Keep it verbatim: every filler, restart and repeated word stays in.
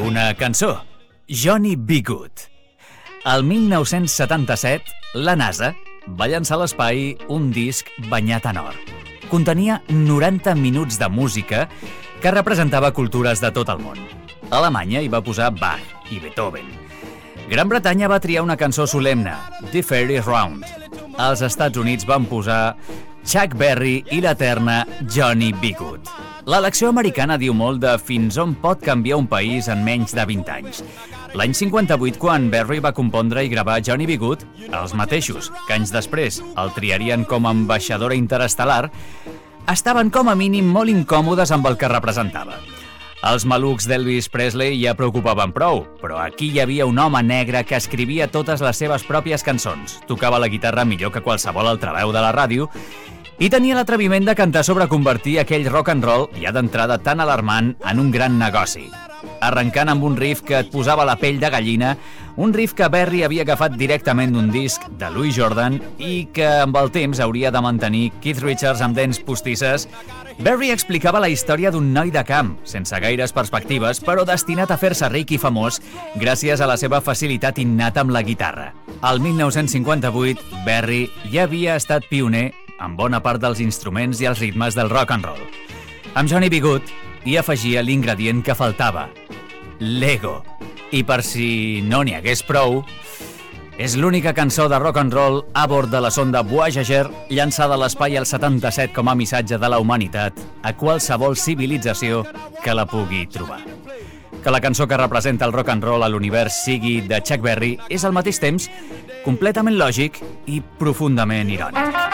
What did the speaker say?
Una cançó, Johnny B. Good. El mil nou-cents setanta-set, la NASA va llançar a l'espai un disc banyat en or. Contenia noranta minuts de música que representava cultures de tot el món. Alemanya hi va posar Bach i Beethoven. Gran Bretanya va triar una cançó solemne, The Fair is Round. Els Estats Units van posar Chuck Berry i l'eterna Johnny B. Good. L'elecció americana diu molt de fins on pot canviar un país en menys de vint anys. L'any cinquanta-vuit, quan Berry va compondre i gravar Johnny B. Good, els mateixos que anys després el triarien com a ambaixadora interestel·lar, estaven com a mínim molt incòmodes amb el que representava. Els malucs d'Elvis Presley ja preocupaven prou, però aquí hi havia un home negre que escrivia totes les seves pròpies cançons, tocava la guitarra millor que qualsevol altra veu de la ràdio i tenia l'atreviment de cantar sobre convertir aquell rock and roll, ja d'entrada tan alarmant, en un gran negoci. Arrencant amb un riff que et posava la pell de gallina, un riff que Berry havia agafat directament d'un disc de Louis Jordan i que amb el temps hauria de mantenir Keith Richards amb dents postisses. Berry explicava la història d'un noi de camp, sense gaires perspectives, però destinat a fer-se ric i famós gràcies a la seva facilitat innata amb la guitarra. Al mil nou-cents cinquanta-vuit, Berry ja havia estat pioner en bona part dels instruments i els ritmes del rock and roll. Amb Johnny B. Good hi afegia l'ingredient que faltava, l'ego. I per si no n'hi hagués prou, és l'única cançó de rock and roll a bord de la sonda Voyager llançada a l'espai al setanta-set com a missatge de la humanitat a qualsevol civilització que la pugui trobar. Que la cançó que representa el rock and roll a l'univers sigui de Chuck Berry és al mateix temps completament lògic i profundament irònic.